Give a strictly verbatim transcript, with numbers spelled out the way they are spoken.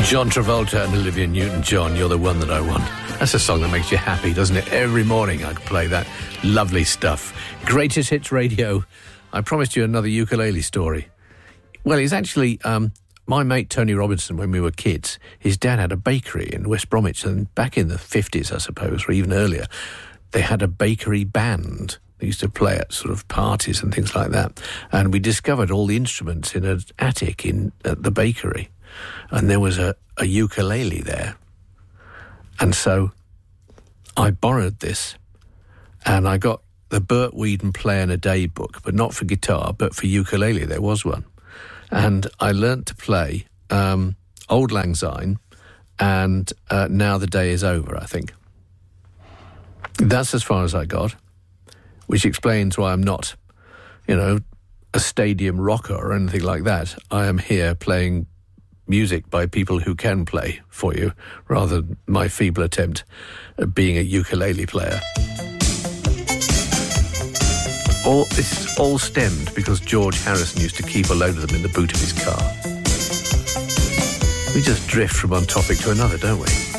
John Travolta and Olivia Newton-John, You're the One That I Want. That's a song that makes you happy, doesn't it? Every morning I can play that. Lovely stuff. Greatest Hits Radio. I promised you another ukulele story. Well, it's actually um, my mate Tony Robinson, when we were kids, his dad had a bakery in West Bromwich, and back in the fifties, I suppose, or even earlier, they had a bakery band. They used to play at sort of parties and things like that. And we discovered all the instruments in an attic in at the bakery. And there was a, a ukulele there. And so I borrowed this, and I got the Bert Weedon Play in a Day book, but not for guitar, but for ukulele. There was one. And I learnt to play um, Auld Lang Syne and uh, Now the Day Is Over, I think. That's as far as I got, which explains why I'm not, you know, a stadium rocker or anything like that. I am here playing music by people who can play for you, rather than my feeble attempt at being a ukulele player. All, this all stemmed because George Harrison used to keep a load of them in the boot of his car. We just drift from one topic to another, don't we?